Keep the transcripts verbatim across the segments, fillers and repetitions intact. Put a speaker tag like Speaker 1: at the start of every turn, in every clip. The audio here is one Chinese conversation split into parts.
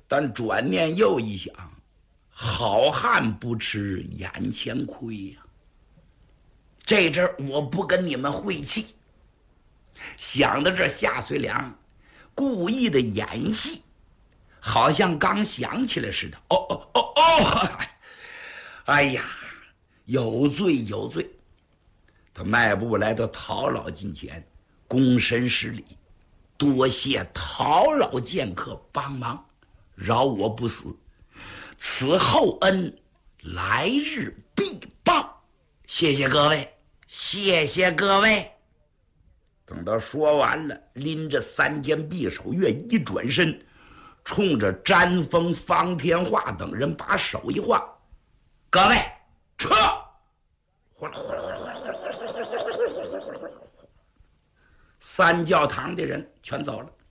Speaker 1: 但转念又一想，好汉不吃眼前亏呀、啊。这阵儿我不跟你们晦气。想到这，夏遂良故意的演戏，好像刚想起来似的。哦哦哦哦！哎呀，有罪有罪！他迈步来到陶老近前，躬身施礼，多谢陶老剑客帮忙，饶我不死，此厚恩来日必报。谢谢各位，谢谢各位。等到说完了，拎着三件匕首月一转身，冲着詹峰、方天化等人把手一晃：“各位撤！”三教堂的人全走了。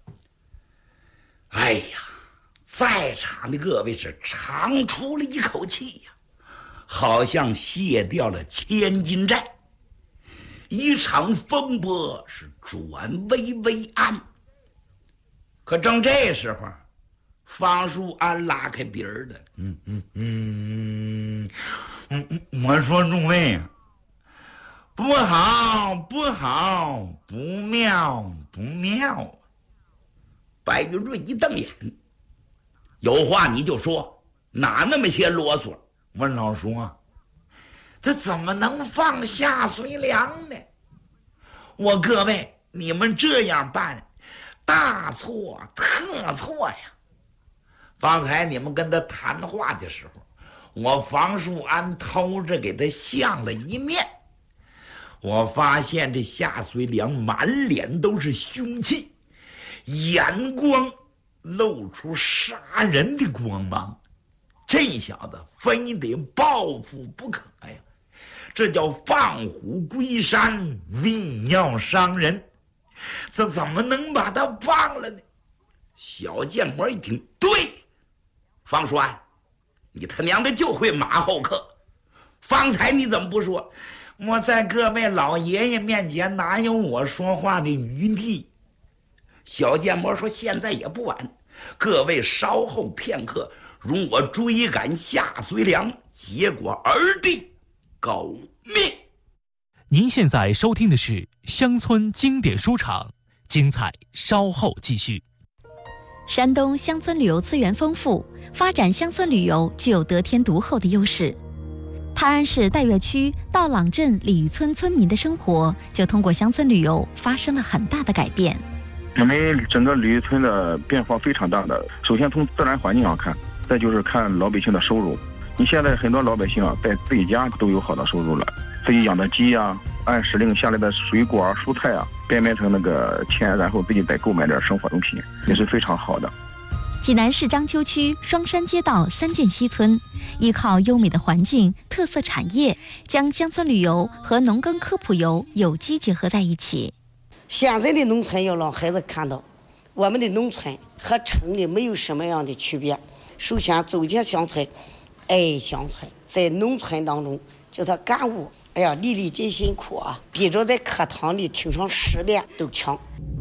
Speaker 1: 哎呀，在场的各位是长出了一口气呀，好像卸掉了千斤债。一场风波是转危为安。可正这时候，方树安拉开鼻儿的，嗯嗯嗯嗯，我说诸位，不好不好，不妙不妙。白云瑞一瞪眼，有话你就说，哪那么些啰嗦？我老说，他怎么能放夏遂良呢？我各位，你们这样办，大错特错呀！方才你们跟他谈话的时候，我房树安偷着给他相了一面，我发现这夏遂良满脸都是凶气，眼光露出杀人的光芒，这小子非得报复不可呀！这叫放虎归山，为要伤人，这怎么能把他放了呢？小剑魔一听，对，方叔安，你他娘的就会马后客。方才你怎么不说？我在各位老爷爷面前哪有我说话的余地？小剑魔说：“现在也不晚，各位稍后片刻，容我追赶夏遂良，结果而定。”狗命！
Speaker 2: 您现在收听的是乡村经典书场，精彩稍后继续。
Speaker 3: 山东乡村旅游资源丰富，发展乡村旅游具有得天独厚的优势。泰安市岱岳区道朗镇鲤鱼村村民的生活就通过乡村旅游发生了很大的改变。
Speaker 4: 因为整个鲤鱼村的变化非常大的，首先从自然环境上看，再就是看老百姓的收入。你现在很多老百姓啊，在自己家都有好的收入了，自己养的鸡啊，按时令下来的水果啊、蔬菜啊，变卖成那个钱，然后自己再购买点生活用品，也是非常好的。
Speaker 3: 济南市章丘区双山街道三涧西村，依靠优美的环境、特色产业，将乡村旅游和农耕科普游有机结合在一起。
Speaker 5: 现在的农村要让孩子看到，我们的农村和城里没有什么样的区别。首先走进乡村，爱乡村，在农村当中叫他感悟，哎呀，粒粒皆辛苦啊，比着在课堂里听上十遍都强。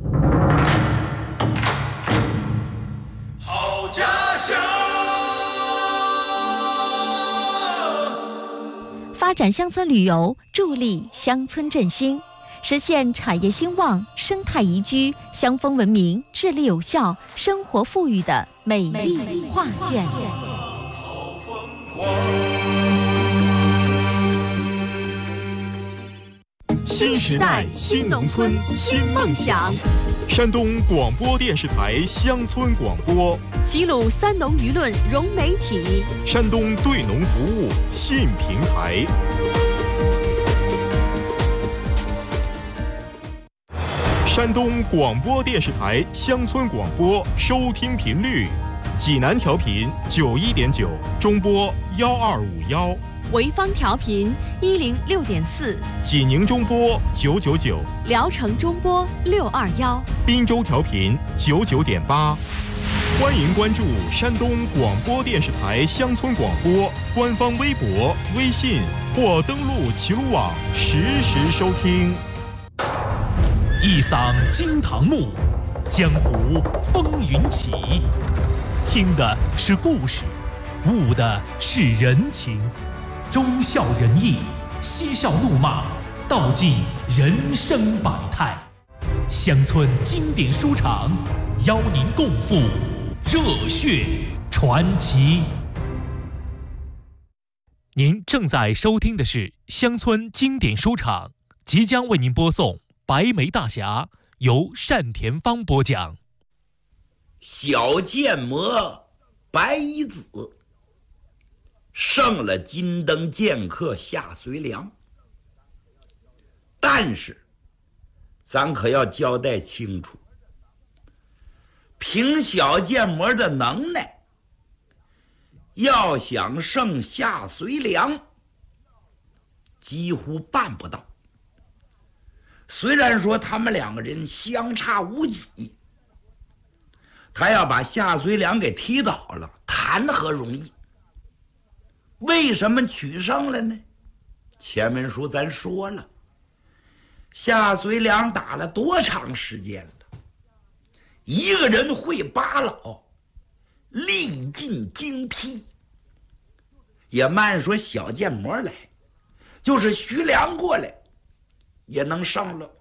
Speaker 6: 好家乡！
Speaker 3: 发展乡村旅游，助力乡村振兴，实现产业兴旺、生态宜居、乡风文明、治理有效、生活富裕的美丽画卷。
Speaker 7: 新时代新农村新梦想。山东广播电视台乡村广播，
Speaker 8: 齐鲁三农舆论融媒体，
Speaker 7: 山东对农服务信平台。山东广播电视台乡村广播收听频率：济南调频九一点九，中波幺二五幺；
Speaker 8: 潍坊调频一零六点四，
Speaker 7: 济宁中波九九九，
Speaker 8: 聊城中波六二幺，
Speaker 7: 滨州调频九九点八。欢迎关注山东广播电视台乡村广播官方微博、微信或登录齐鲁网实时收听。
Speaker 2: 一嗓惊堂木，江湖风云起。 听的是故事，悟的是人情，忠孝仁义，嬉笑怒骂，道尽人生百态。乡村经典书场邀您共赴热血传奇。您正在收听的是乡村经典书场，即将为您播送《白眉大侠》，由单田芳播讲。
Speaker 1: 小剑魔白衣子胜了金灯剑客夏随良，但是咱可要交代清楚，凭小剑魔的能耐，要想胜夏随良几乎办不到。虽然说他们两个人相差无几，他要把夏随良给踢倒了，谈何容易？为什么取胜了呢？前文书咱说了，夏随良打了多长时间了？一个人会八老，历尽精辟，也慢说小剑魔来，就是徐良过来也能胜了。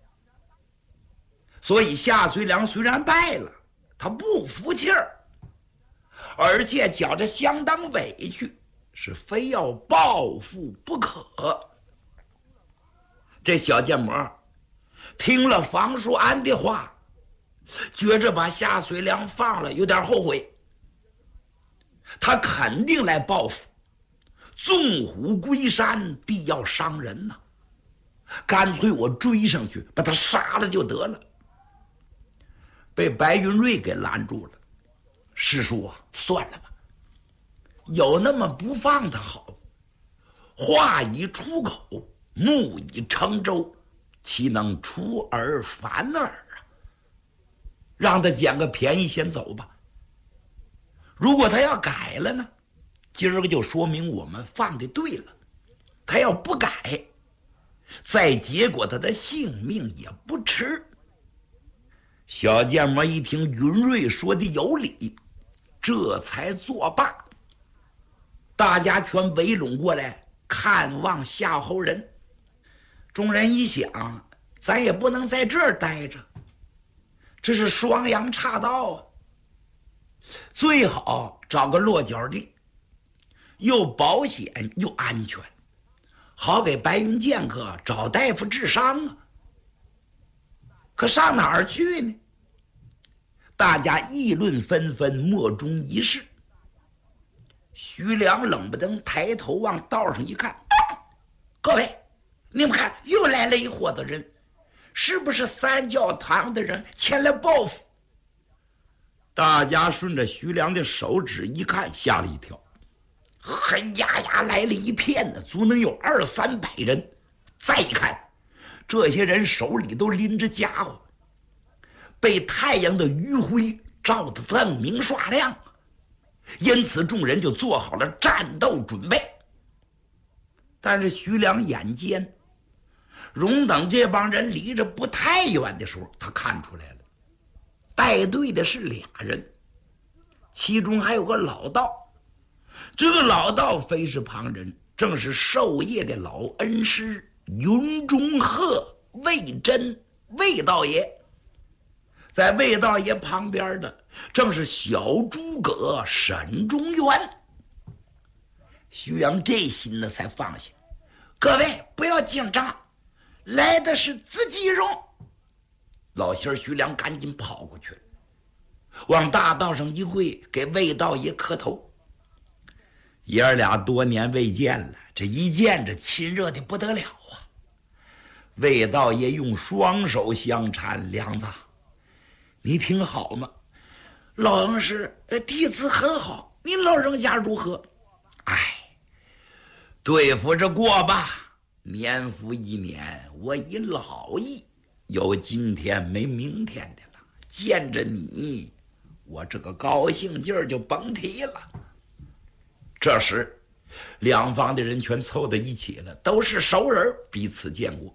Speaker 1: 所以夏随良虽然败了，他不服气儿，而且觉着相当委屈，是非要报复不可。这小剑魔听了房叔安的话，觉着把夏随良放了有点后悔，他肯定来报复，纵虎归山必要伤人呐、啊，干脆我追上去把他杀了就得了。被白云瑞给拦住了，师叔啊，算了吧，有那么不放他好。话已出口，木已成舟，岂能出尔反尔啊？让他捡个便宜先走吧。如果他要改了呢，今儿个就说明我们放的对了。他要不改，再结果他的性命也不迟。小剑魔一听云瑞说的有理，这才作罢。大家全围拢过来看望夏侯仁。众人一想，咱也不能在这儿待着，这是双阳岔道啊，最好找个落脚地，又保险又安全，好给白云剑客找大夫治伤啊。可上哪儿去呢？大家议论纷纷，莫衷一是。徐良冷不登抬头往道上一看，各位，你们看，又来了一伙子人，是不是三教堂的人前来报复？大家顺着徐良的手指一看，吓了一跳，黑压压来了一片呢，足能有二三百人。再一看，这些人手里都拎着家伙，被太阳的余晖照得锃明刷亮，因此众人就做好了战斗准备。但是徐良眼尖，容等这帮人离着不太远的时候，他看出来了，带队的是俩人，其中还有个老道。这个老道非是旁人，正是授业的老恩师云中鹤魏真魏道爷。在魏道爷旁边的正是小诸葛沈中原。徐良这心呢才放下，各位不要紧张，来的是自己人。老仙儿徐良赶紧跑过去了，往大道上一跪，给魏道爷磕头。爷儿俩多年未见了，这一见这亲热的不得了啊！魏道爷用双手相搀，梁子，你挺好吗？老恩师弟子很好，您老人家如何？哎，对付着过吧，年复一年，我已老矣，有今天没明天的了。见着你，我这个高兴劲儿就甭提了。这时两方的人全凑到一起了，都是熟人，彼此见过。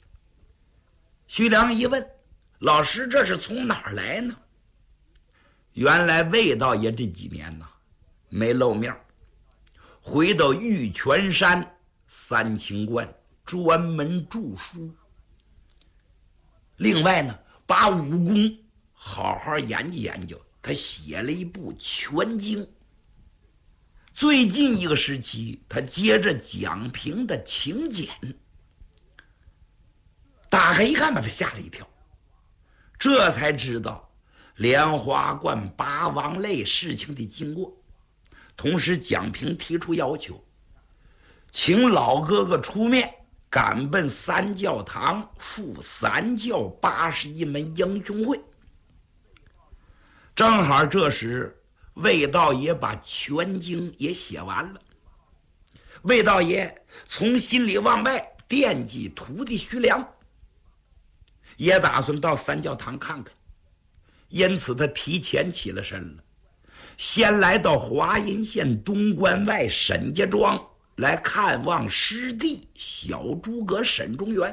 Speaker 1: 徐良一问，老师这是从哪儿来呢？ 原来魏道爷这几年呢没露面，回到玉泉山三清观专门著书。另外呢，把武功好好研究研究，他写了一部全经。最近一个时期，他接着蒋平的请柬，打开一看，把他吓了一跳，这才知道莲花观八王泪事情的经过。同时，蒋平提出要求，请老哥哥出面赶奔三教堂，赴三教八十一门英雄会。正好这时魏道爷把全经也写完了，魏道爷从心里往外惦记徒弟徐良，也打算到三教堂看看，因此他提前起了身了，先来到华阴县东关外沈家庄来看望师弟小诸葛沈中原，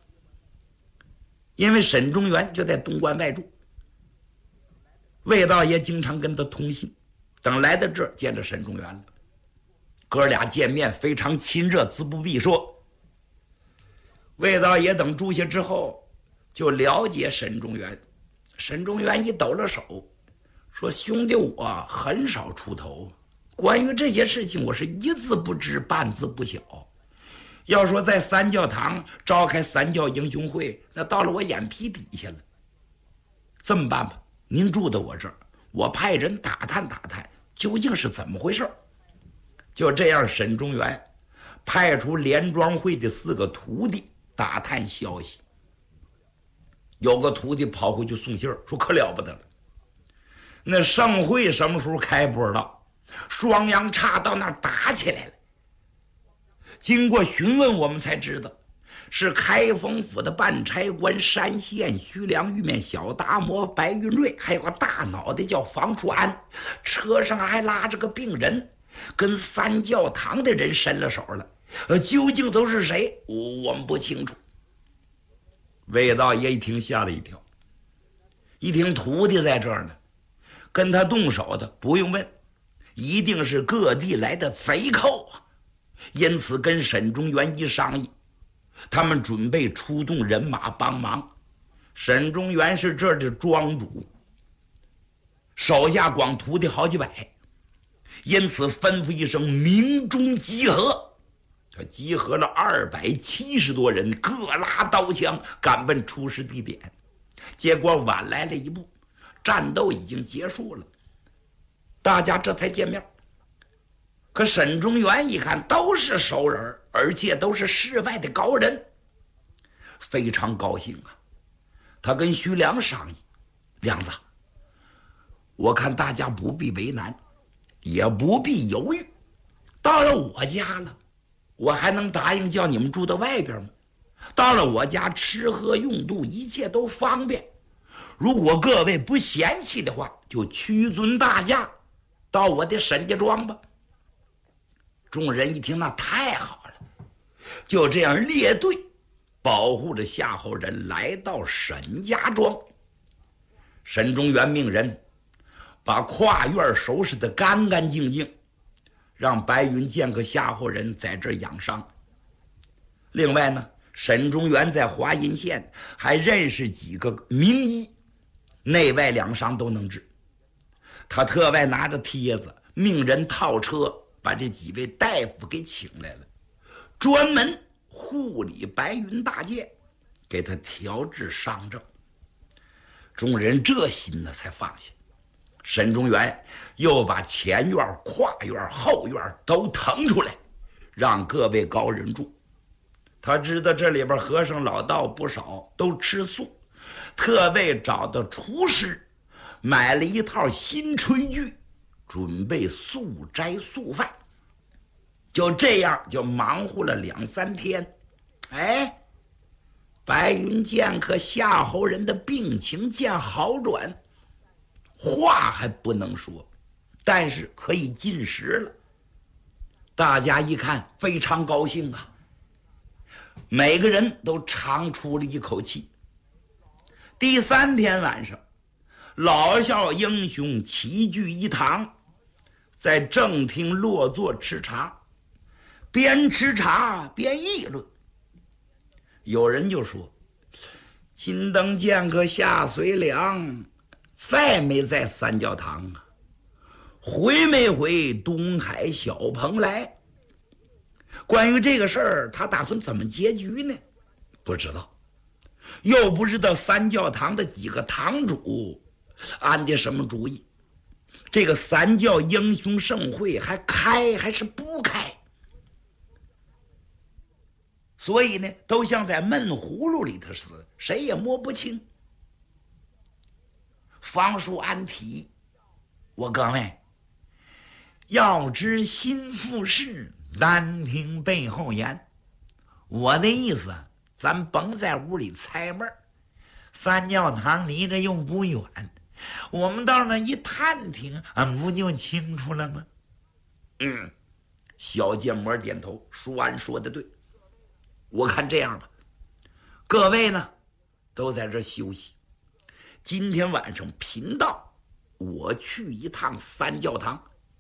Speaker 1: 因为沈中原就在东关外住，魏道爷经常跟他通信。等来到这儿，见着沈中原了，哥俩见面非常亲热，自不必说。魏道爷等住下之后，就了解沈中原。沈中原一抖了手，说：“兄弟，我很少出头，关于这些事情，我是一字不知，半字不晓。要说在三教堂召开三教英雄会，那到了我眼皮底下了。这么办吧，您住在我这儿，我派人打探打探究竟是怎么回事。”就这样，沈中原派出连庄会的四个徒弟打探消息。有个徒弟跑回去送信儿，说可了不得了，那盛会什么时候开不知道，双阳岔到那儿打起来了。经过询问，我们才知道是开封府的办差官山县徐良、玉面小达摩白云瑞，还有个大脑袋叫房楚安，车上还拉着个病人，跟三教堂的人伸了手了。呃，究竟都是谁，我们不清楚。魏道爷一听吓了一跳，一听徒弟在这儿呢，跟他动手的不用问，一定是各地来的贼寇啊。因此跟沈中原一商议，他们准备出动人马帮忙。沈中原是这儿的庄主，手下光徒弟好几百，因此吩咐一声鸣钟集合。他集合了二百七十多人，各拉刀枪赶奔出事地点。结果晚来了一步，战斗已经结束了，大家这才见面。可沈中原一看都是熟人，而且都是世外的高人，非常高兴啊。他跟徐良商议：“梁子，我看大家不必为难，也不必犹豫，到了我家了，我还能答应叫你们住到外边吗？到了我家，吃喝用度一切都方便。如果各位不嫌弃的话，就屈尊大驾到我的沈家庄吧。”众人一听，那太好了，就这样列队保护着夏侯人来到沈家庄。沈中原命人把跨院收拾得干干净净，让白云剑和夏侯人在这儿养伤。另外呢，沈中原在华阴县还认识几个名医，内外两伤都能治。他特外拿着帖子，命人套车把这几位大夫给请来了，专门护理白云大剑，给他调治伤症。众人这心呢才放下。沈中原又把前院、跨院、后院都腾出来，让各位高人住。他知道这里边和尚老道不少，都吃素，特为找到厨师，买了一套新炊具，准备素斋素饭。就这样就忙活了两三天。哎，白云剑客夏侯人的病情见好转，话还不能说，但是可以进食了。大家一看非常高兴啊，每个人都长出了一口气。第三天晚上， 老少英雄齐聚一堂，在正厅落座吃茶，边吃茶边议论。有人就说：金灯剑客下绥梁，再没在三教堂啊，回没回东海小蓬莱？关于这个事儿，他打算怎么结局呢？不知道，又不知道三教堂的几个堂主安的什么主意。这个三教英雄盛会还开还是不开？所以呢，都像在闷葫芦里头似的，谁也摸不清。方叔安提，我各位，要知心腹事，难听背后言。我的意思，咱甭在屋里猜闷儿，三教堂离着又不远，我们到那一探听，俺不就清楚了吗？嗯，小剑魔点头，舒安说的对。我看这样吧，各位呢都在这休息，今天晚上贫道我去一趟三教堂。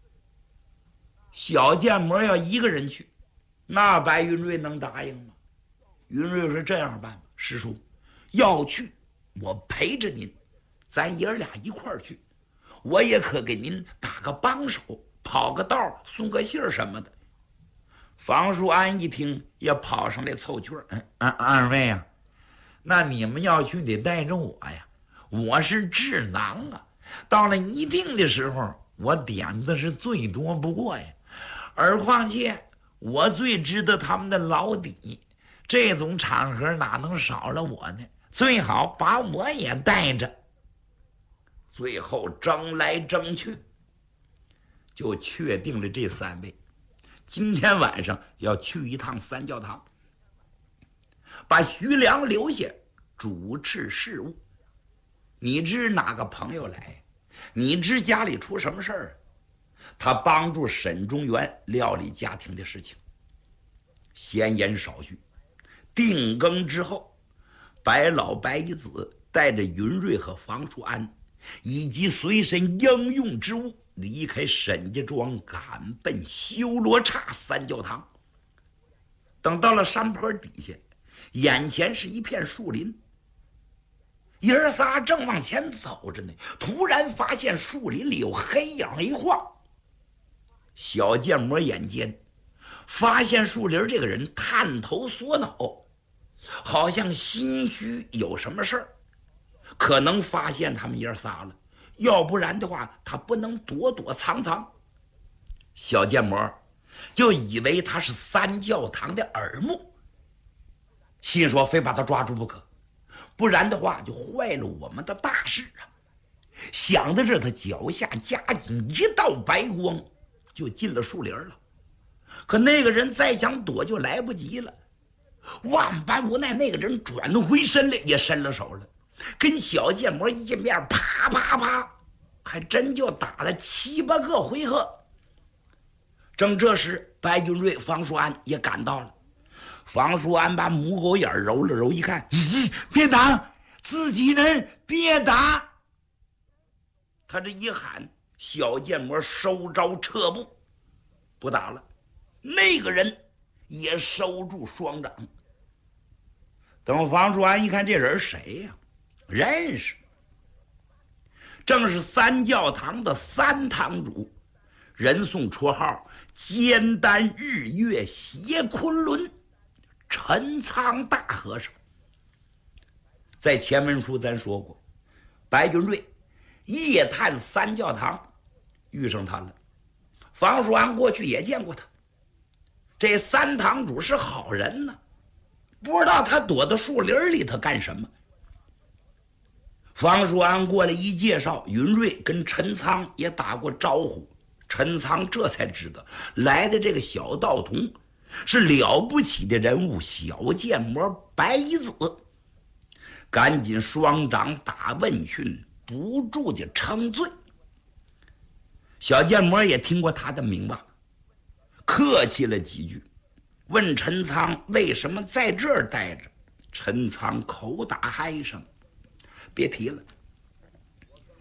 Speaker 1: 小剑魔要一个人去，那白云瑞能答应吗？云瑞说：这样办吧，师叔，要去我陪着您，咱爷儿俩一块儿去，我也可给您打个帮手，跑个道，送个信儿什么的。房叔安一听，也跑上来凑趣儿：嗯，二二位啊，那你们要去得带着我呀，我是智囊啊，到了一定的时候，我点子是最多不过呀。而况且我最知道他们的老底，这种场合哪能少了我呢？最好把我也带着。最后争来争去，就确定了这三位今天晚上要去一趟三教堂，把徐良留下主持事务。你知哪个朋友来？你知家里出什么事儿？他帮助沈中原料理家庭的事情。闲言少叙，定更之后，白老白一子带着云瑞和房叔安以及随身应用之物离开沈家庄，赶奔修罗刹三教堂。等到了山坡底下，眼前是一片树林，爷儿仨正往前走着呢，突然发现树林里有黑影一晃。小剑魔眼尖，发现树林这个人探头缩脑，好像心虚有什么事儿，可能发现他们爷儿仨了，要不然的话他不能躲躲藏藏。小剑魔就以为他是三教堂的耳目，心说非把他抓住不可，不然的话就坏了我们的大事啊。想到这，他脚下夹紧一道白光，就进了树林了。可那个人再想躲就来不及了，万般无奈，那个人转回身来也伸了手了，跟小剑魔一见面，啪啪啪，还真就打了七八个回合。正这时，白云瑞、房叔安也赶到了。房叔安把母狗眼揉了揉，一看，咦，别打，自己人，别打。他这一喊，小剑魔收招撤步，不打了。那个人也收住双掌。等房叔安一看，这人谁呀？认识，正是三教堂的三堂主，人送绰号尖丹日月斜昆仑，陈仓大和尚。在前文书咱说过，白云瑞夜探三教堂，遇上他了。房叔安过去也见过他。这三堂主是好人呢，不知道他躲到树林里头干什么。房叔安过来一介绍，云瑞跟陈仓也打过招呼，陈仓这才知道来的这个小道童是了不起的人物，小剑魔白衣子，赶紧双掌打问讯，不住的称罪。小剑魔也听过他的名吧，客气了几句，问陈仓为什么在这儿待着。陈仓口打嗨声，别提了，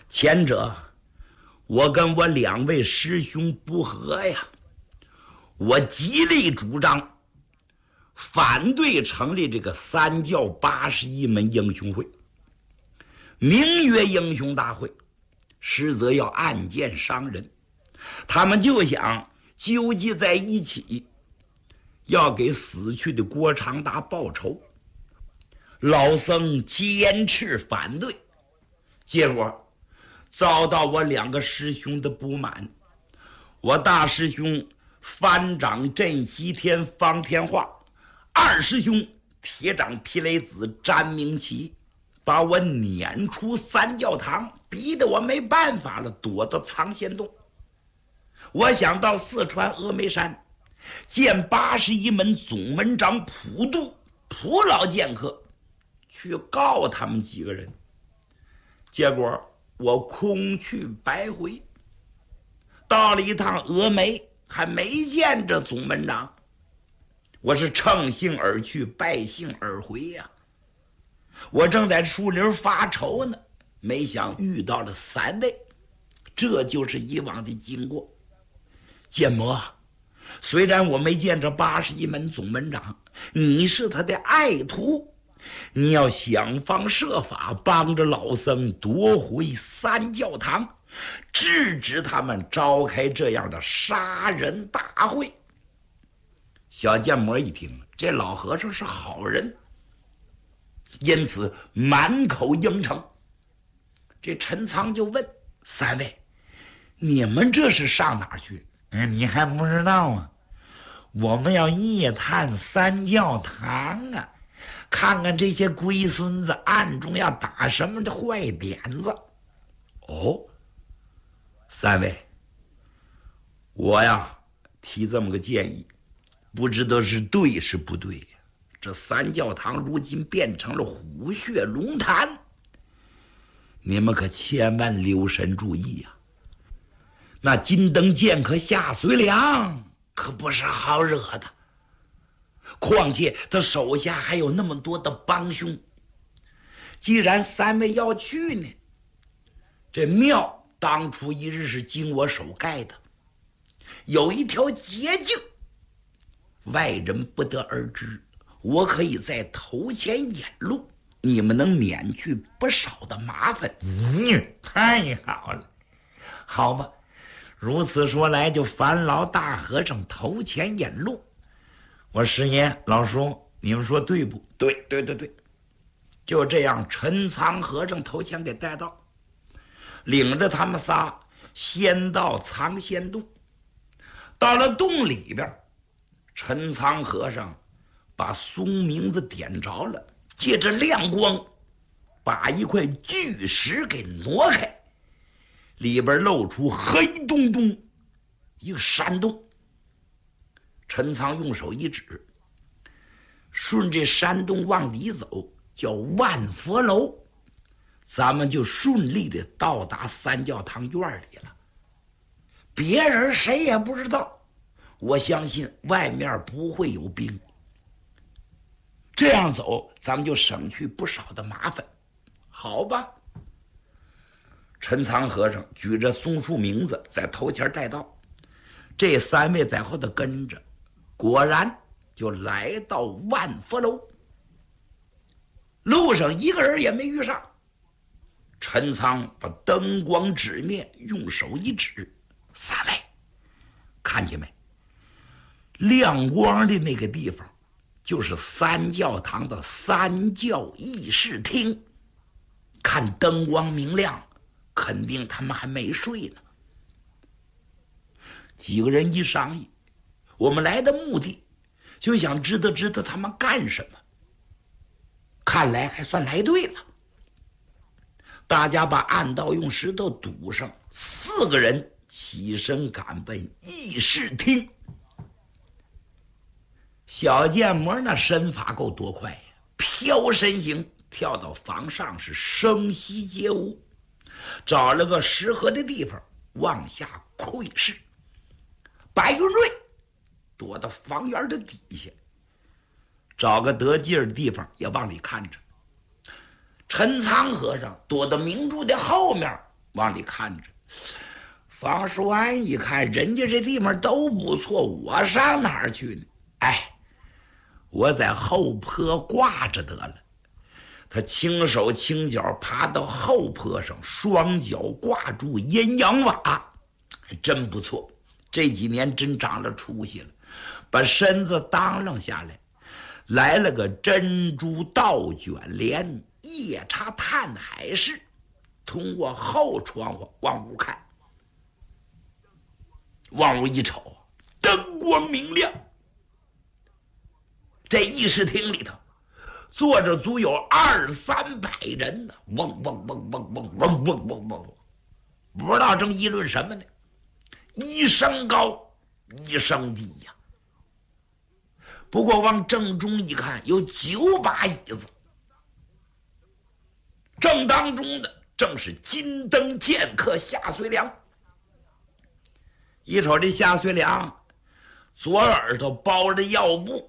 Speaker 1: 前者我跟我两位师兄不和呀，我极力主张反对成立这个三教八十一门英雄会，名曰英雄大会，实则要暗箭伤人。他们就想纠集在一起，要给死去的郭长达报仇。老僧坚持反对，结果遭到我两个师兄的不满。我大师兄番长镇西天方天画，二师兄铁掌皮雷子詹明奇，把我撵出三教堂，逼得我没办法了，躲到藏仙洞。我想到四川峨眉山见八十一门总门长普渡普老剑客，去告他们几个人，结果我空去白回。到了一趟峨眉，还没见着总门长，我是乘兴而去，败兴而回呀。我正在树林发愁呢，没想遇到了三位，这就是以往的经过。剑魔，虽然我没见着八十一门总门长，你是他的爱徒，你要想方设法帮着老僧夺回三教堂，制止他们召开这样的杀人大会。小剑魔一听，这老和尚是好人，因此满口应承。这陈仓就问三位，你们这是上哪儿去？嗯，你还不知道啊？我们要夜探三教堂啊，看看这些龟孙子暗中要打什么的坏点子。哦，三位，我呀提这么个建议，不知道是对是不对呀。这三教堂如今变成了虎穴龙潭，你们可千万留神注意呀。那金灯剑客夏随良可不是好惹的，况且他手下还有那么多的帮凶。既然三位要去呢，这庙当初一日是经我手盖的，有一条捷径，外人不得而知，我可以在头前引路，你们能免去不少的麻烦。嗯，太好了，好吧，如此说来，就烦劳大和尚头前引路。我师爷老叔，你们说对不对？对对对，就这样，陈仓和尚头前给带到，领着他们仨先到藏仙洞。到了洞里边，陈仓和尚把松明子点着了，借着亮光把一块巨石给挪开，里边露出黑洞洞一个山洞。陈仓用手一指，顺这山洞往里走，叫万佛楼，咱们就顺利的到达三教堂院里了。别人谁也不知道，我相信外面不会有兵。这样走，咱们就省去不少的麻烦，好吧？陈仓和尚举着松树名字在头前带道，这三位在后头跟着，果然就来到万佛楼。路上一个人也没遇上。陈仓把灯光指灭，用手一指，三位看见没？亮光的那个地方就是三教堂的三教议事厅，看灯光明亮，肯定他们还没睡呢。几个人一商议，我们来的目的就想知道知道他们干什么，看来还算来对了。大家把暗道用石头堵上，四个人起身赶奔议事厅。小剑魔那身法够多快呀，飘身形跳到房上，是声息皆无，找了个适合的地方往下窥视。白云瑞躲到房檐的底下，找个得劲儿的地方也往里看着。陈仓和尚躲到明珠的后面往里看着。方叔安一看，人家这地方都不错，我上哪儿去呢？哎，我在后坡挂着得了。他轻手轻脚爬到后坡上，双脚挂住阴阳瓦，还真不错。这几年真长了出息了，把身子当楞下来，来了个珍珠倒卷帘，夜叉探海式，通过后窗户往屋看。往屋一瞅，灯光明亮。这议事厅里头坐着足有二三百人呢，嗡嗡嗡嗡嗡嗡嗡嗡嗡，不知道正议论什么呢，一声高一声低呀。不过往正中一看，有九把椅子，正当中的正是金灯剑客夏遂良。一瞅这夏遂良，左耳朵包着腰部，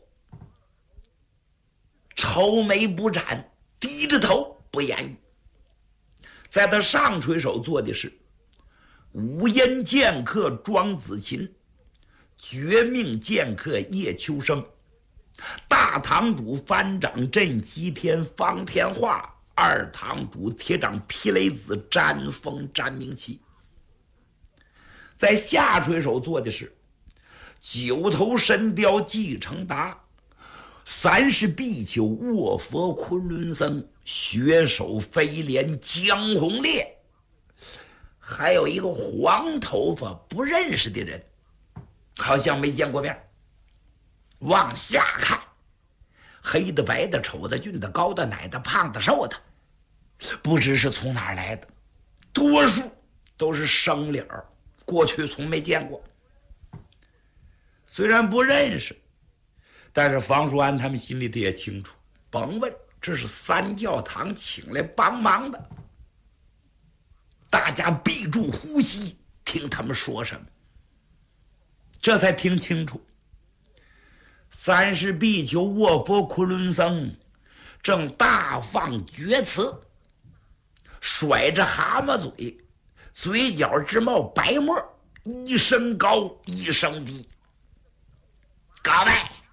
Speaker 1: 愁眉不展，低着头不言语。在他上垂手坐的是五阴剑客庄子琴，绝命剑客叶秋生，大堂主番长镇西天方天画，二堂主铁掌霹雷子詹峰詹明奇。在下垂手坐的是九头神雕纪成达，三十比丘卧佛昆仑僧，血手飞廉江红烈，还有一个黄头发不认识的人，好像没见过面。往下看，黑的白的丑的俊的高的奶的胖的瘦的，不知是从哪儿来的，多数都是生脸儿，过去从没见过。虽然不认识，但是房叔安他们心里头也清楚，甭问，这是三教堂请来帮忙的。大家闭住呼吸，听他们说什么。这才听清楚，三十比丘卧佛昆仑僧正大放厥词，甩着蛤蟆嘴，嘴角直冒白沫，一声高一声低。各位，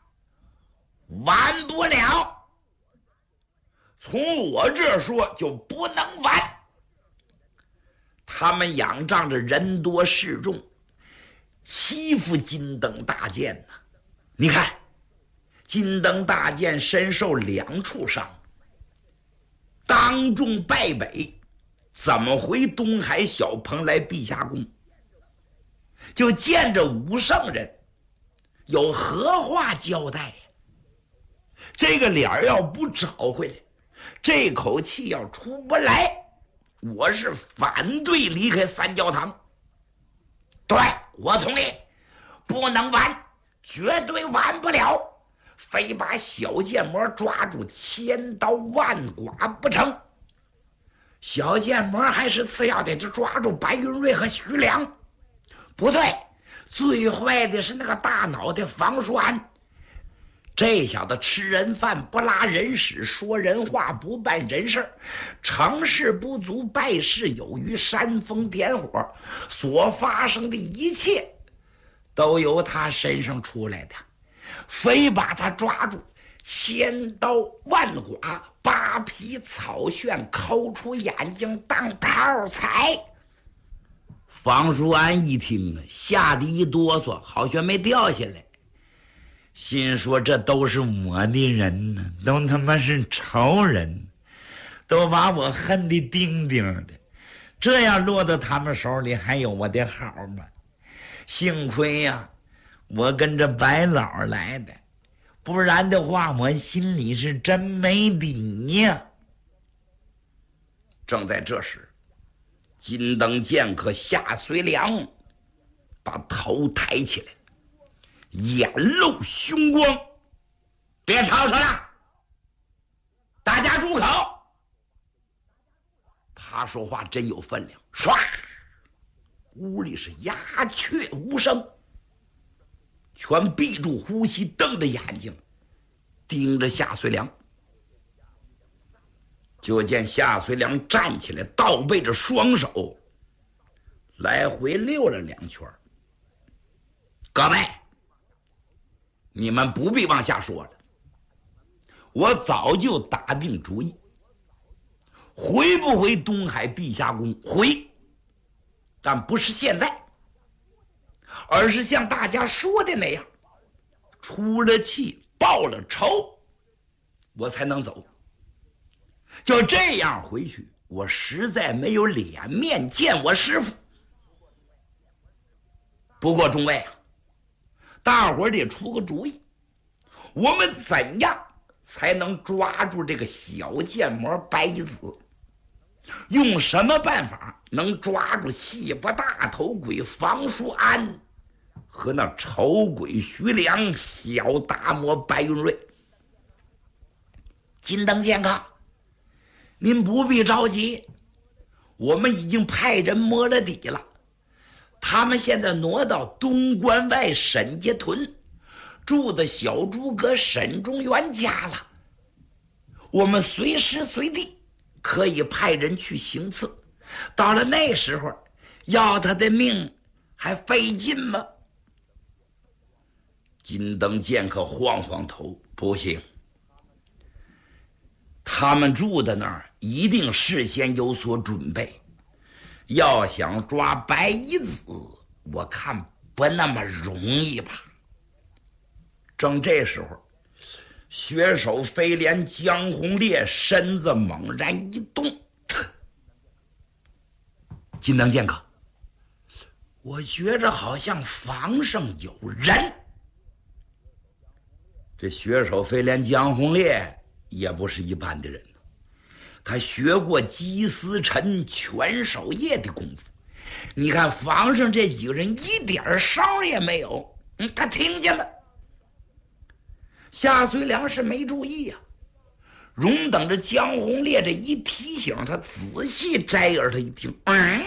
Speaker 1: 完不了，从我这说就不能完。他们仰仗着人多势众，欺负金灯大剑呢。你看，金灯大剑身受两处伤，当众败北，怎么回东海小蓬莱碧霞宫？就见着武圣人，有何话交代呀？这个脸要不找回来，这口气要出不来，我是反对离开三教堂。对，我同意，不能完，绝对完不了，非把小剑魔抓住千刀万剐不成。小剑魔还是次要的，就抓住白云瑞和徐良。不对，最坏的是那个大脑袋房叔安，这小子吃人饭不拉人屎，说人话不办人事，成事不足败事有余，煽风点火，所发生的一切都由他身上出来的，非把他抓住，千刀万剐，扒皮草旋，抠出眼睛当炮踩。房叔安一听啊，吓得一哆嗦，好像没掉下来，心说这都是我的人呢，都他妈是仇人，都把我恨得丁丁的，这样落到他们手里还有我的好吗？幸亏呀、啊，我跟着白老来的，不然的话我心里是真没底呀。正在这时，金灯剑客夏遂良把头抬起来，眼露凶光，别吵吵了，大家住口。他说话真有分量，唰，屋里是鸦雀无声，全闭住呼吸，瞪着眼睛盯着夏遂良。就见夏遂良站起来，倒背着双手， 来回溜了两圈。各位，你们不必往下说了，我早就打定主意，回不回东海碧霞宫？回，但不是现在，而是像大家说的那样，出了气报了仇，我才能走。就这样回去，我实在没有脸面见我师父。不过众位啊，大伙儿得出个主意，我们怎样才能抓住这个小剑魔白衣子？用什么办法能抓住细巴大头鬼房叔安和那丑鬼徐良、小大魔白云瑞？金灯剑客，您不必着急，我们已经派人摸了底了，他们现在挪到东关外沈家屯，住的小诸葛沈中元家了。我们随时随地可以派人去行刺，到了那时候要他的命还费劲吗？金灯剑客晃晃头，不行，他们住的那儿一定事先有所准备，要想抓白衣子，我看不那么容易吧。正这时候，血手飞廉江红烈身子猛然一动，金灯剑客，我觉着好像房上有人。这血手飞廉江红烈也不是一般的人，他学过姬思臣、全守业的功夫。你看房上这几个人一点声也没有，嗯，他听见了。夏遂良是没注意呀、啊，容等着江红烈这一提醒，他仔细摘耳他一听，嗯，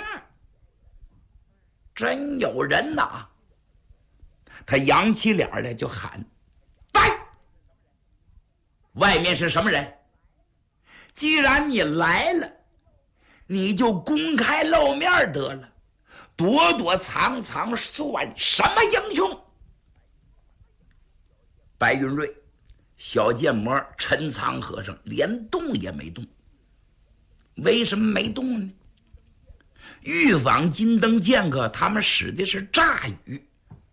Speaker 1: 真有人呐！他扬起脸来就喊：“来！外面是什么人？既然你来了，你就公开露面得了，躲躲藏藏算什么英雄？”白云瑞、小剑魔、陈仓和尚连动也没动。为什么没动呢？预防金灯剑客他们使的是诈语，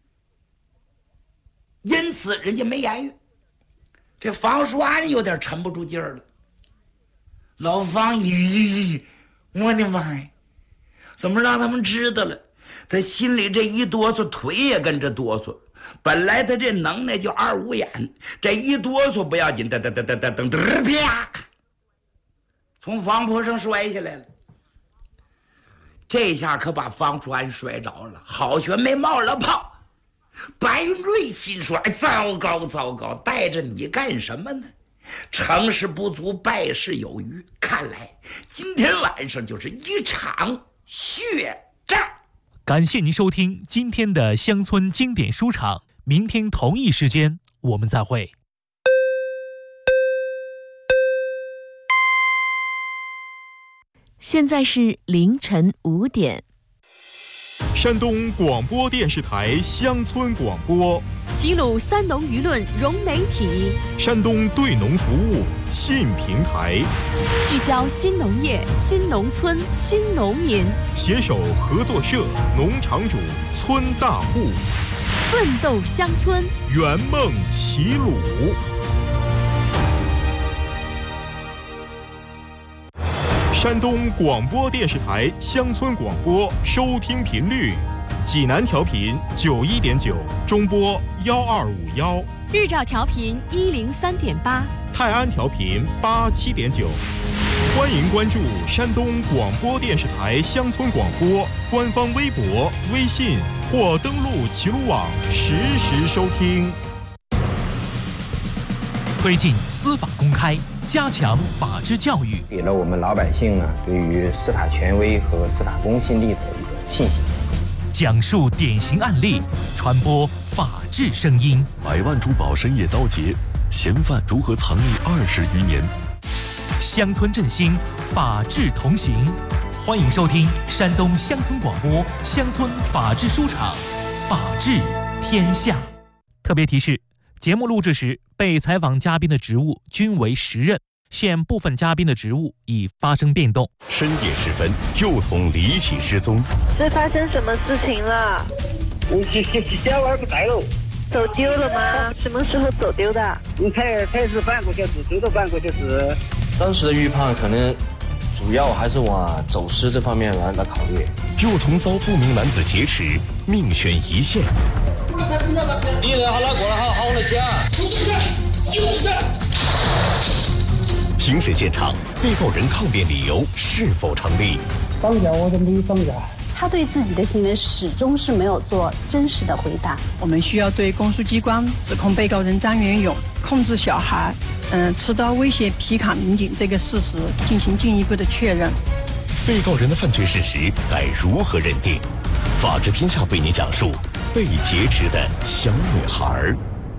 Speaker 1: 因此人家没言语。这房叔安有点沉不住劲儿了。老方，咦，我的妈呀，怎么让他们知道了？他心里这一哆嗦，腿也跟着哆嗦。本来他这能耐就二五眼，这一哆嗦不要紧，噔噔噔噔噔噔噔，啪，从房坡上摔下来了。这下可把方叔安摔着了，好悬没冒了泡。白云瑞心说：“哎，糟糕糟糕，带着你干什么呢？成事不足，败事有余。看来今天晚上就是一场血战。”
Speaker 2: 感谢您收听今天的乡村经典书场，明天同一时间我们再会。
Speaker 8: 现在是凌晨五点。
Speaker 7: 山东广播电视台乡村广播，
Speaker 8: 齐鲁三农舆论融媒体，
Speaker 7: 山东对农服务新平台，
Speaker 8: 聚焦新农业、新农村、新农民，
Speaker 7: 携手合作社、农场主、村大户，
Speaker 8: 奋斗乡村，
Speaker 7: 圆梦齐鲁。山东广播电视台乡村广播收听频率：济南调频九一点九，中波幺二五幺；
Speaker 8: 日照调频一零三点八，
Speaker 7: 泰安调频八七点九。欢迎关注山东广播电视台乡村广播官方微博、微信或登录齐鲁网实时收听。
Speaker 2: 推进司法公开，加强法治教育，
Speaker 6: 给了我们老百姓呢对于司法权威和司法公信力的一个信心。
Speaker 2: 讲述典型案例，传播法治声音。
Speaker 9: 百万珠宝深夜遭劫，嫌犯如何藏匿二十余年？
Speaker 2: 乡村振兴，法治同行。 欢迎收听山东乡村广播乡村法制书场，法治天下。特别提示：节目录制时，被采访嘉宾的职务均为实任，现部分嘉宾的职务已发生变动。
Speaker 9: 深夜时分，幼童离奇失踪，
Speaker 10: 是发生什么事情了？
Speaker 11: 我小小小娃儿不在了。
Speaker 10: 走丢了吗？什么时候走丢的？
Speaker 11: 才才是半个小时，最多半个小时。
Speaker 6: 当时的预判可能主要还是往走失这方面来来考虑。
Speaker 9: 幼童遭不明男子劫持，命悬一线。
Speaker 11: 你人好哪过来好好来讲。
Speaker 9: 庭审现场，被告人抗辩理由是否成立？
Speaker 12: 绑架我就没绑架。
Speaker 13: 他对自己的行为始终是没有做真实的回答。
Speaker 14: 我们需要对公诉机关指控被告人张元勇控制小孩，嗯、呃，持刀威胁皮卡民警这个事实进行进一步的确认。
Speaker 9: 被告人的犯罪事实该如何认定？法治天下为您讲述被劫持的小女孩。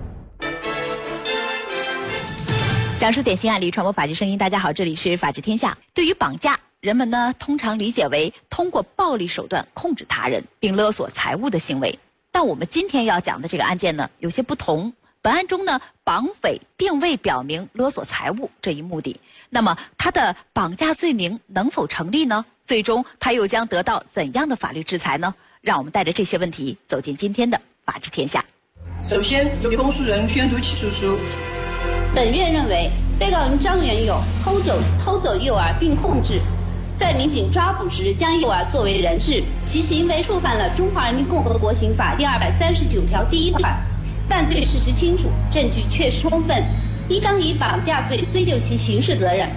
Speaker 15: 讲述典型案例，传播法治声音。大家好，这里是法治天下。对于绑架，人们呢通常理解为通过暴力手段控制他人并勒索财物的行为。但我们今天要讲的这个案件呢有些不同。本案中呢，绑匪并未表明勒索财物这一目的。那么他的绑架罪名能否成立呢？最终他又将得到怎样的法律制裁呢？让我们带着这些问题走进今天的法治天下。
Speaker 14: 首先，由公诉人宣读起诉书。
Speaker 13: 本院认为，被告人张元勇偷走偷走幼儿并控制，在民警抓捕时将幼儿作为人质，其行为触犯了《中华人民共和国刑法》第二百三十九条第一款，犯罪事实清楚，证据确实充分，应当以绑架罪追究其刑事责任。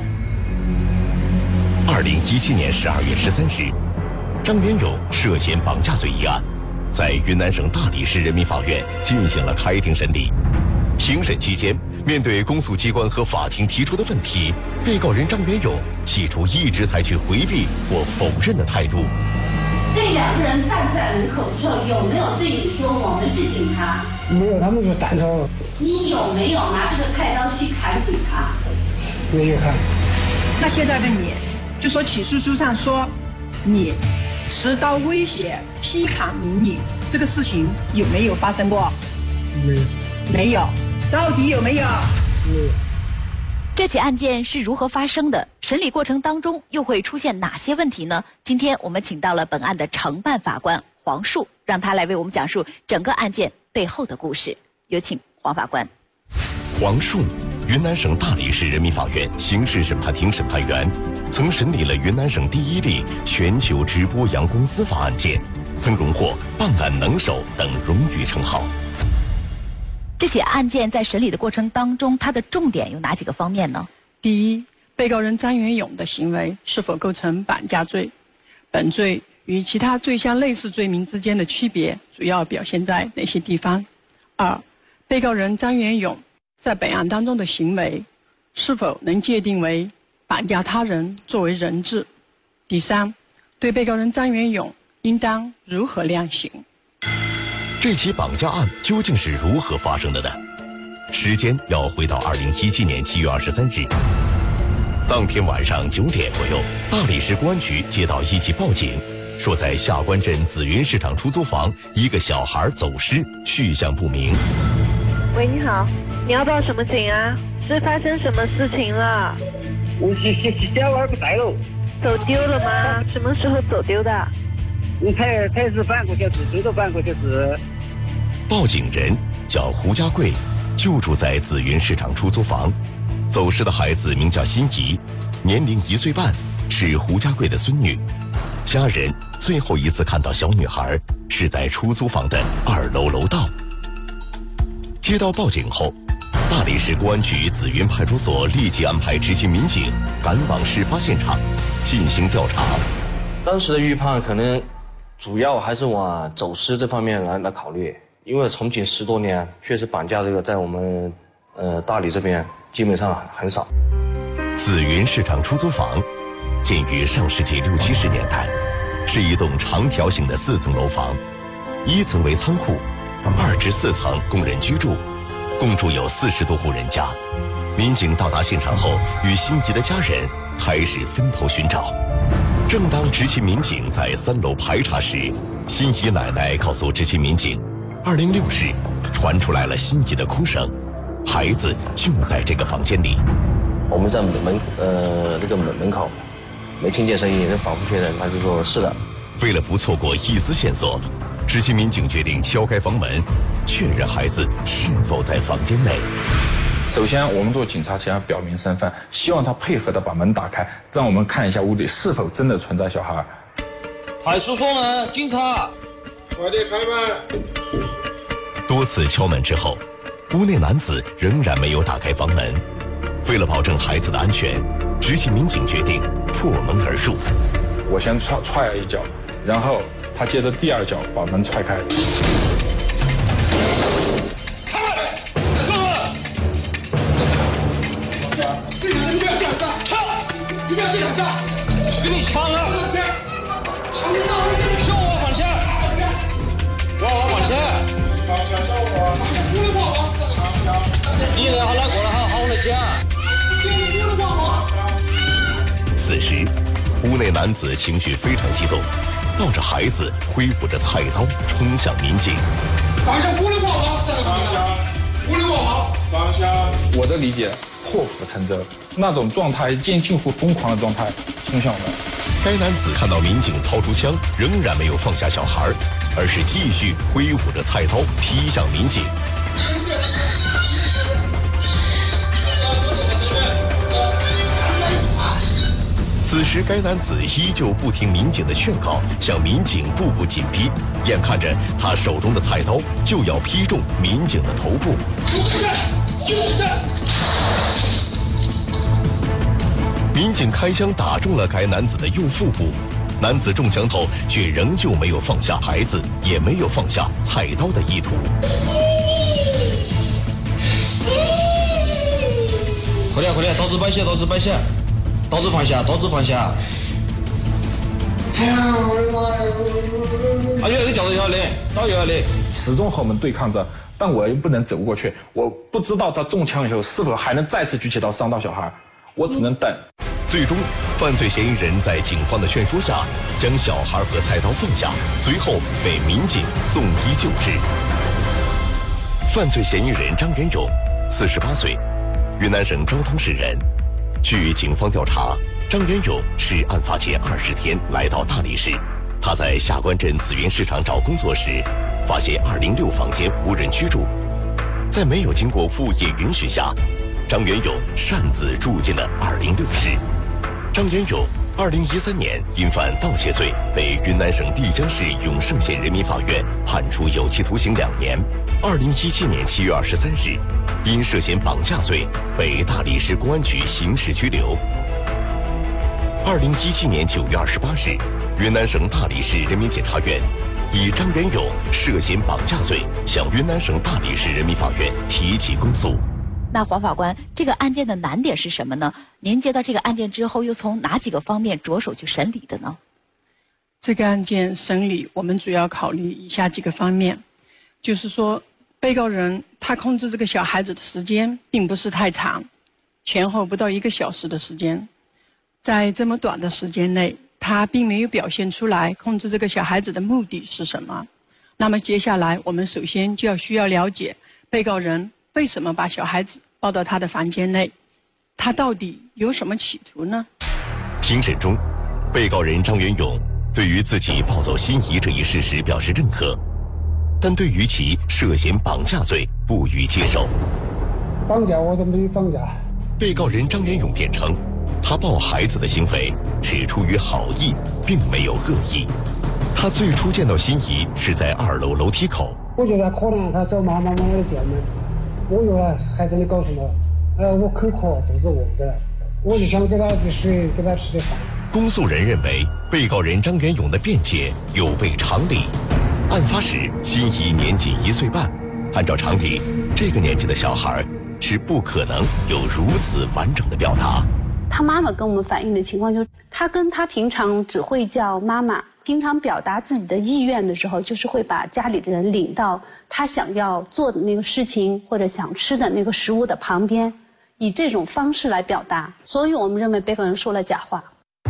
Speaker 9: 二零一七年十二月十三日，张元勇涉嫌绑架罪一案，在云南省大理市人民法院进行了开庭审理。庭审期间，面对公诉机关和法庭提出的问题，被告人张元勇起初一直采取回避或否认的态度。
Speaker 13: 这两个人站在门口的时候，有没有对你说我们是警察？
Speaker 12: 没有，他们说单手。
Speaker 13: 你有没有拿这个菜刀去砍警察？
Speaker 12: 没有砍。
Speaker 14: 那现在的你，就说起诉书上说你持刀威胁批卡民警，这个事情有没有发生过？
Speaker 12: 没有。
Speaker 14: 没有。到底有没有？
Speaker 12: 没有。
Speaker 15: 这起案件是如何发生的？审理过程当中又会出现哪些问题呢？今天我们请到了本案的承办法官黄树，让他来为我们讲述整个案件背后的故事。有请黄法官。
Speaker 9: 黄树，云南省大理市人民法院刑事审判庭审判员，曾审理了云南省第一例全球直播阳光司法案件，曾荣获办案能手等荣誉称号。
Speaker 15: 这起案件在审理的过程当中，它的重点有哪几个方面呢？
Speaker 14: 第一，被告人张元勇的行为是否构成绑架罪？本罪与其他罪项类似罪名之间的区别主要表现在哪些地方？二，被告人张元勇在本案当中的行为是否能界定为绑架他人作为人质？第三，对被告人张元勇应当如何量刑？
Speaker 9: 这起绑架案究竟是如何发生的呢？时间要回到二零一七年七月二十三日，当天晚上九点左右，大理市公安局接到一起报警，说在下关镇紫云市场出租房，一个小孩走失，去向不明。
Speaker 10: 喂，你好，你要报什么警啊？是发生什么事情了？
Speaker 11: 我小小小娃儿不在了。
Speaker 10: 走丢了吗？什么时候走丢的？
Speaker 11: 才才是半个小时，最多半个小时。
Speaker 9: 报警人叫胡家贵，就住在紫云市场出租房。走失的孩子名叫辛怡，年龄一岁半，是胡家贵的孙女。家人最后一次看到小女孩是在出租房的二楼楼道。接到报警后，大理市公安局紫云派出所立即安排执勤民警赶往事发现场进行调查。
Speaker 6: 当时的预判可能主要还是往走失这方面来来考虑，因为从警十多年，确实绑架这个在我们呃大理这边基本上很少。
Speaker 9: 紫云市场出租房建于上世纪六七十年代，是一栋长条形的四层楼房，一层为仓库，二至四层供人居住，共住有四十多户人家。民警到达现场后，与心仪的家人开始分头寻找。 正当执勤民警在三楼排查时，心怡奶奶告诉执勤民警，二零六室传出来了心怡的哭声，孩子就在这个房间里。
Speaker 6: 我们在门呃那个门门口没听见声音，反复确认，他就说是的。
Speaker 9: 为了不错过一丝线索，执勤民警决定敲开房门，确认孩子是否在房间内。
Speaker 16: 首先，我们做警察先要表明身份，希望他配合的把门打开，让我们看一下屋里是否真的存在小孩。
Speaker 17: 派出所呢？警察，
Speaker 18: 快点开门！
Speaker 9: 多次敲门之后，屋内男子仍然没有打开房门。为了保证孩子的安全，执勤民警决定破门而入。
Speaker 16: 我先踹踹了一脚，然后他接着第二脚把门踹开。
Speaker 18: 开门！开门！这两个你不要这样干，抢！你不要这样干，给你抢了！抢你到我给你！向我放下！我我放下！放下向我！我的话我！你人好难过了，好好来讲。我的话我！
Speaker 9: 此时，屋内男子情绪非常激动，抱着孩子，挥舞着菜刀冲向民警。
Speaker 18: 放下我的话我！放下我的话我！放下！
Speaker 16: 我的理解，破釜沉舟，那种状态近近乎疯狂的状态冲向我们。
Speaker 9: 该男子看到民警掏出枪，仍然没有放下小孩，而是继续挥舞着菜刀劈向民警。此时，该男子依旧不听民警的劝告，向民警步步紧逼，眼看着他手中的菜刀就要劈中民警的头部。民警开枪打中了该男子的右腹部，男子中枪后却仍旧没有放下孩子，也没有放下菜刀的意图。
Speaker 17: 快点快点，刀子摆下，刀子摆下。刀子放下，刀子放下。哎呀，又叫着要来，刀又要来，
Speaker 16: 始终和我们对抗着，但我又不能走过去，我不知道他中枪以后是否还能再次举起刀伤到小孩，我只能等。
Speaker 9: 最终，犯罪嫌疑人在警方的劝说下，将小孩和菜刀放下，随后被民警送医救治。犯罪嫌疑人张元勇，四十八岁，云南省昭通市人。据警方调查，张元勇是案发前二十天来到大理市。他在下关镇紫云市场找工作时，发现二零六房间无人居住，在没有经过物业允许下，张元勇擅自住进了二零六室。张元勇二零一三年因犯盗窃罪，被云南省丽江市永胜县人民法院判处有期徒刑两年。二零一七年七月二十三日，因涉嫌绑架罪被大理市公安局刑事拘留。二零一七年九月二十八日，云南省大理市人民检察院以张元勇涉嫌绑架罪向云南省大理市人民法院提起公诉。
Speaker 15: 那黄法官，这个案件的难点是什么呢？您接到这个案件之后，又从哪几个方面着手去审理的呢？
Speaker 14: 这个案件审理，我们主要考虑以下几个方面，就是说，被告人他控制这个小孩子的时间并不是太长，前后不到一个小时的时间，在这么短的时间内，他并没有表现出来控制这个小孩子的目的是什么。那么接下来，我们首先就要需要了解被告人为什么把小孩子抱到他的房间内，他到底有什么企图呢？
Speaker 9: 庭审中，被告人张元勇对于自己抱走心怡这一事实表示认可，但对于其涉嫌绑架罪不予接受。
Speaker 12: 绑架我都没有绑架。
Speaker 9: 被告人张元勇辩称，他抱孩子的行为是出于好意，并没有恶意。他最初见到心怡是在二楼楼梯口。
Speaker 12: 我觉得可能他找妈妈妈妈的店门，我又孩子你搞什么？呃，我口渴，肚子饿的，我就想给他的水，给他吃的饭。
Speaker 9: 公诉人认为，被告人张元勇的辩解有违常理。案发时，心怡年仅一岁半，按照常理，这个年纪的小孩是不可能有如此完整的表达。
Speaker 13: 他妈妈跟我们反映的情况就是，他跟他平常只会叫妈妈，平常表达自己的意愿的时候，就是会把家里的人领到他想要做的那个事情或者想吃的那个食物的旁边，以这种方式来表达。所以我们认为被告人说了假话。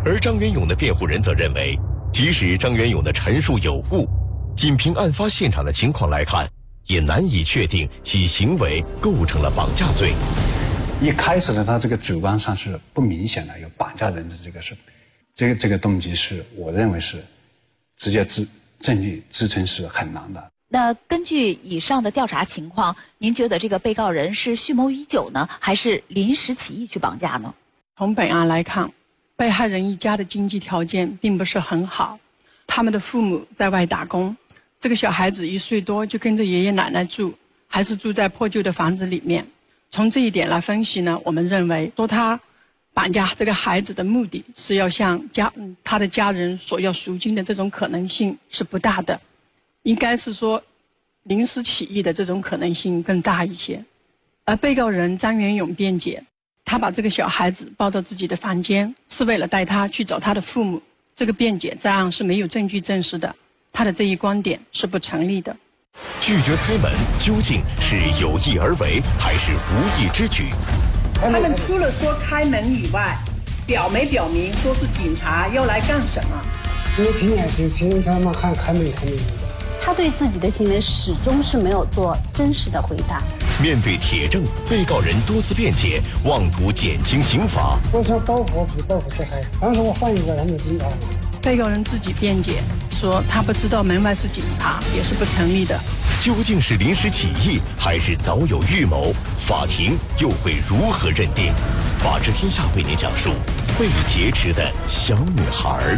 Speaker 9: 而张元勇的辩护人则认为，即使张元勇的陈述有误，仅凭案发现场的情况来看，也难以确定其行为构成了绑架罪。
Speaker 19: 一开始呢，他这个主观上是不明显的有绑架人的这个是，这个这个动机是我认为是直接支证据支撑是很难的。
Speaker 15: 那根据以上的调查情况，您觉得这个被告人是蓄谋已久呢，还是临时起意去绑架呢？
Speaker 14: 从本案来看，被害人一家的经济条件并不是很好，他们的父母在外打工，这个小孩子一岁多就跟着爷爷奶奶住，还是住在破旧的房子里面。从这一点来分析呢，我们认为说他绑架这个孩子的目的是要向家他的家人索要赎金的这种可能性是不大的，应该是说临时起意的这种可能性更大一些。而被告人张元勇辩解，他把这个小孩子抱到自己的房间是为了带他去找他的父母，这个辩解在案是没有证据证实的，他的这一观点是不成立的。
Speaker 9: 拒绝开门究竟是有意而为还是无意之举？
Speaker 20: 他们除了说开门以外，表没表明说是警察要来干什么？
Speaker 12: 我听见就听他们喊开门开门。
Speaker 13: 他对自己的行为始终是没有做真实的回答。
Speaker 9: 面对铁证，被告人多次辩解，妄图减轻刑罚。
Speaker 12: 我想保护自己，保护小孩，当时我反应过来，没警察。
Speaker 14: 被告人自己辩解说他不知道门外是警察，也是不成立的。
Speaker 9: 究竟是临时起意还是早有预谋？法庭又会如何认定？法治天下为您讲述被劫持的小女孩。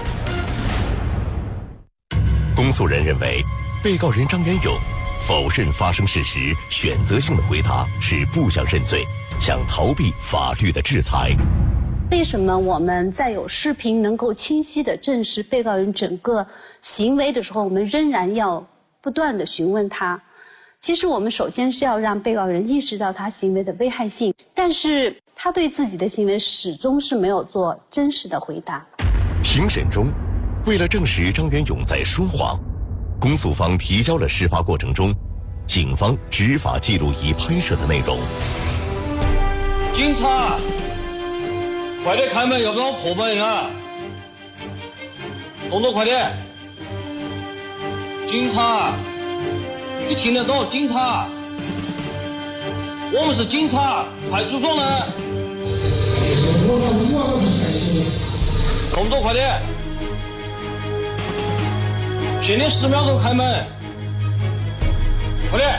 Speaker 9: 公诉人认为，被告人张元勇否认发生事实，选择性的回答是不想认罪，想逃避法律的制裁。
Speaker 13: 为什么我们在有视频能够清晰地证实被告人整个行为的时候，我们仍然要不断地询问他？其实我们首先是要让被告人意识到他行为的危害性，但是他对自己的行为始终是没有做真实的回答。
Speaker 9: 庭审中，为了证实张元勇在说谎，公诉方提交了事发过程中警方执法记录仪拍摄的内容。
Speaker 17: 警察，快点开门，要不然我破门啊！动作快点！警察，你听得懂？警察，我们是警察，派出所呢。动作快点！限定十秒钟开门，快点！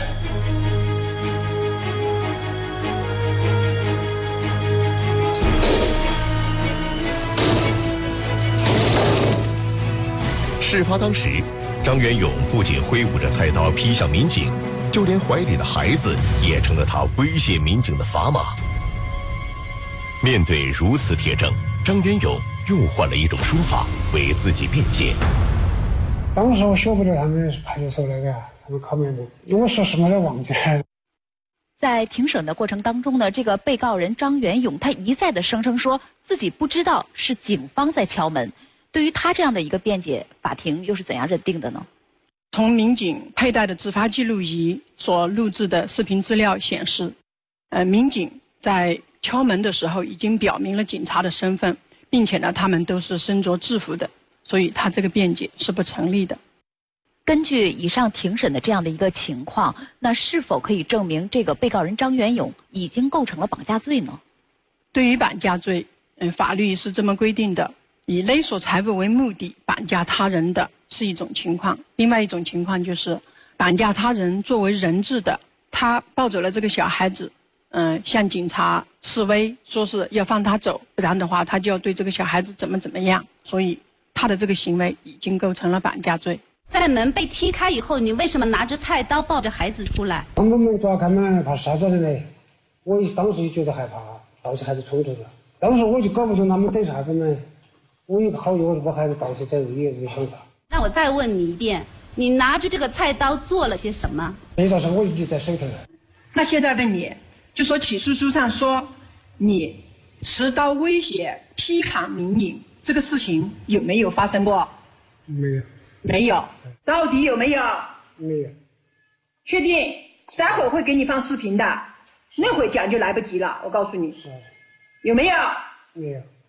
Speaker 9: 事发当时，张元勇不仅挥舞着菜刀劈向民警，就连怀里的孩子也成了他威胁民警的砝码。面对如此铁证，张元勇又换了一种说法为自己辩解。
Speaker 12: 当时我晓不得他们派出所那个，他们敲门的，我说什么都忘记了。
Speaker 15: 在庭审的过程当中呢，这个被告人张元勇他一再的声称说自己不知道是警方在敲门。对于他这样的一个辩解，法庭又是怎样认定的呢？
Speaker 14: 从民警佩戴的执法记录仪所录制的视频资料显示，呃，民警在敲门的时候已经表明了警察的身份，并且呢，他们都是身着制服的，所以他这个辩解是不成立的。
Speaker 15: 根据以上庭审的这样的一个情况，那是否可以证明这个被告人张元勇已经构成了绑架罪呢？
Speaker 14: 对于绑架罪，嗯，法律是这么规定的。以勒索财物为目的绑架他人的是一种情况，另外一种情况就是绑架他人作为人质的，他抱走了这个小孩子，嗯、呃，向警察示威，说是要放他走，不然的话他就要对这个小孩子怎么怎么样，所以他的这个行为已经构成了绑架罪。
Speaker 13: 在门被踢开以后，你为什么拿着菜刀抱着孩子出来？
Speaker 12: 他们没抓开门，怕杀着的嘞。我当时也觉得害怕，抱起孩子冲出了。当时我就搞不懂他们等啥子呢。我有个好友，我就把孩子抱起走，也没想法。
Speaker 13: 那我再问你一遍，你拿着这个菜刀做了些什么？
Speaker 12: 没啥事，我一直在手头。
Speaker 20: 那现在问你，就说起诉书上说你持刀威胁、批判民警，这个事情有没有发生过？
Speaker 12: 没有。
Speaker 20: 没有。到底有没有？
Speaker 12: 没有。
Speaker 20: 确定？待会儿会给你放视频的，那会讲就来不及了。我告诉你，有没有？
Speaker 12: 没有。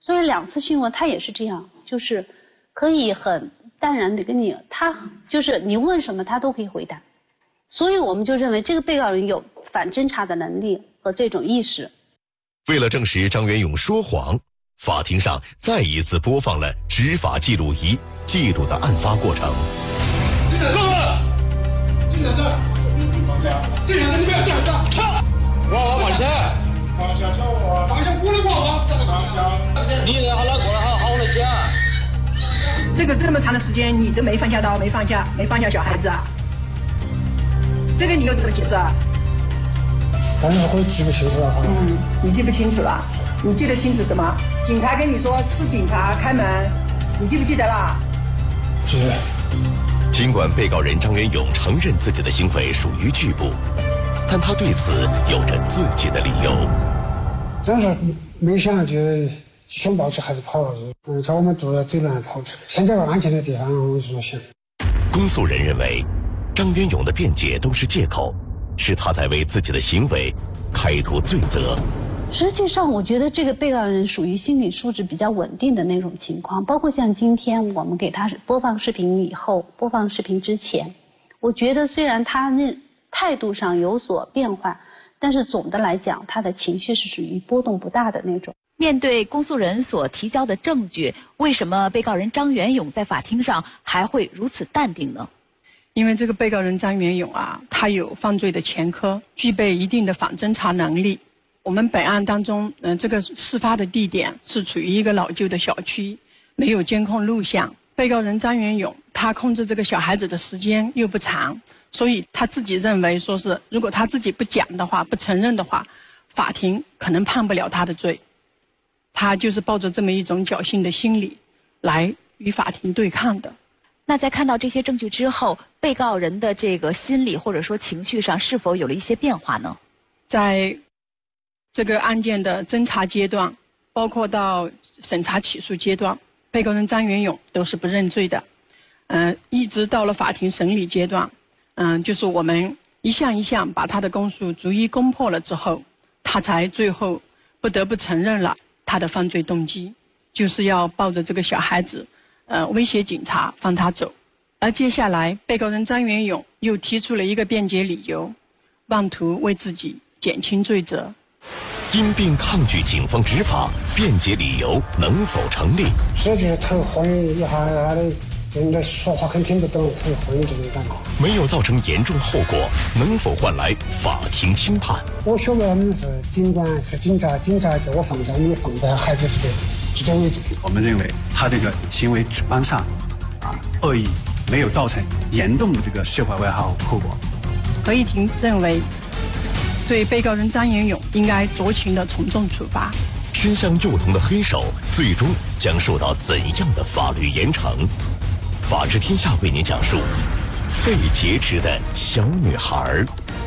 Speaker 21: 所以两次讯问他也是这样，就是可以很淡然的跟你，他就是你问什么他都可以回答。所以我们就认为这个被告人有反侦查的能力和这种意识。
Speaker 9: 为了证实张元勇说谎，法庭上再一次播放了执法记录仪记录的案发过程。
Speaker 18: 各位，这两个，这两个你不要这样干，撤！我我放下，放下叫我，放下过来过我，放下。你然后拿过来好好来讲。
Speaker 20: 这个这么长的时间你都没放下刀，没放下，没放下小孩子啊？这个你又怎么解释啊？
Speaker 12: 但是会记不清楚了。
Speaker 20: 嗯，你记不清楚了？你记得清楚什么？警察跟你说是警察开门，你记不记得啦？
Speaker 12: 记得。
Speaker 9: 尽管被告人张元勇承认自己的行为属于拒捕，但他对此有着自己的理由。
Speaker 12: 真是没想就熊抱起孩子跑了，嗯，在我们住的最难跑出，先找个安全的地方，我就想。
Speaker 9: 公诉人认为，张元勇的辩解都是借口，是他在为自己的行为开脱罪责。
Speaker 21: 实际上，我觉得这个被告人属于心理素质比较稳定的那种情况，包括像今天我们给他播放视频以后，播放视频之前，我觉得虽然他那态度上有所变化，但是总的来讲，他的情绪是属于波动不大的那种。
Speaker 15: 面对公诉人所提交的证据，为什么被告人张元勇在法庭上还会如此淡定呢？
Speaker 14: 因为这个被告人张元勇啊，他有犯罪的前科，具备一定的反侦查能力。我们本案当中，嗯、呃，这个事发的地点是处于一个老旧的小区，没有监控录像。被告人张元勇他控制这个小孩子的时间又不长，所以他自己认为说是，如果他自己不讲的话，不承认的话，法庭可能判不了他的罪。他就是抱着这么一种侥幸的心理来与法庭对抗的。
Speaker 15: 那在看到这些证据之后，被告人的这个心理或者说情绪上是否有了一些变化呢？
Speaker 14: 在这个案件的侦查阶段，包括到审查起诉阶段，被告人张元勇都是不认罪的。嗯、呃，一直到了法庭审理阶段，嗯、呃，就是我们一项一项把他的供述逐一攻破了之后，他才最后不得不承认了他的犯罪动机，就是要抱着这个小孩子，呃，威胁警察放他走。而接下来，被告人张元勇又提出了一个辩解理由，妄图为自己减轻罪责。
Speaker 9: 因病抗拒警方执法，辩解理由能否成立？
Speaker 12: 这就是头昏一下，他的人家说话很听不懂，头昏这种感觉。
Speaker 9: 没有造成严重后果，能否换来法庭轻判？
Speaker 12: 我晓得他们是警官，是警察，警察叫我放下，你放在孩子这边，是这为主。
Speaker 19: 我们认为他这个行为主观上啊恶意，没有造成严重的这个社会危害后果。
Speaker 14: 合议庭认为，对被告人张元勇应该酌情的从重处罚。
Speaker 9: 伸向幼童的黑手，最终将受到怎样的法律严惩？法治天下为您讲述被劫持的小女孩。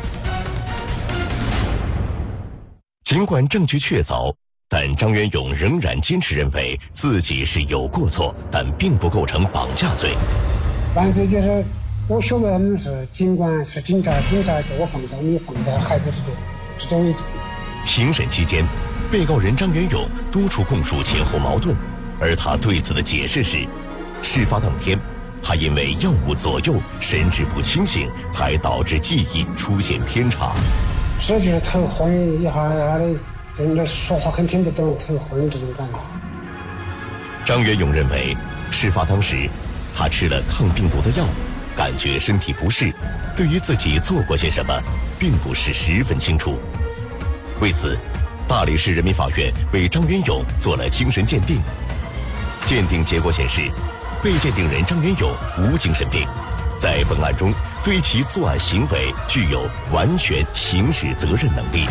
Speaker 9: 尽管证据确凿，但张元勇仍然坚持认为自己是有过错，但并不构成绑架罪。
Speaker 12: 反正就是我晓得他们是警官，是警察，警察叫我放下，你放在孩子这边，是这为主。
Speaker 9: 庭审期间，被告人张元勇多处供述前后矛盾，而他对此的解释是：事发当天，他因为药物左右，神志不清醒，才导致记忆出现偏差。
Speaker 12: 这就是头昏一下一下的，人家说话很听不懂，头昏这种感觉。
Speaker 9: 张元勇认为，事发当时，他吃了抗病毒的药，感觉身体不适，对于自己做过些什么，并不是十分清楚。为此，大理市人民法院为张元勇做了精神鉴定。鉴定结果显示，被鉴定人张元勇无精神病，在本案中对其作案行为具有完全刑事责任能力。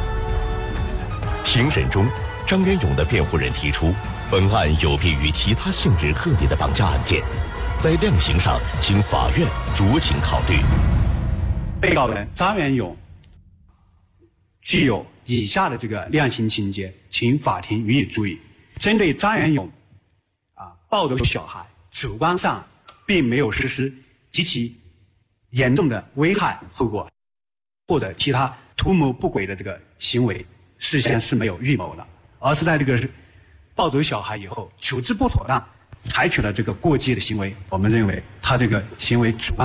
Speaker 9: 庭审中，张元勇的辩护人提出，本案有别于其他性质恶劣的绑架案件，在量刑上请法院酌情考虑。
Speaker 19: 被告人张元勇具有以下的这个量刑情节，请法庭予以注意。针对张元勇啊抱着小孩，主观上并没有实施极其严重的危害后果或者其他图谋不轨的这个行为，事先是没有预谋的，而是在这个抱走小孩以后处置不妥当，采取了这个过激的行为，我们认为他这个行为主观。